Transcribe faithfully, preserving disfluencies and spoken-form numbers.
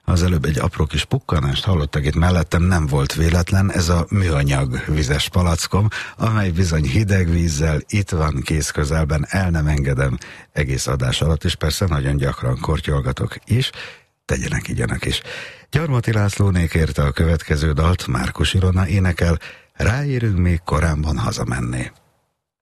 Az előbb egy apró kis pukkanást hallottak itt mellettem, nem volt véletlen, ez a műanyag vizes palackom, amely bizony hideg vízzel itt van kész közelben, el nem engedem egész adás alatt, és persze nagyon gyakran kortyolgatok is, tegyenek így önök is. Gyarmati Lászlóné kérte a következő dalt, Márkus Ilona énekel, ráérünk még korábban hazamenni.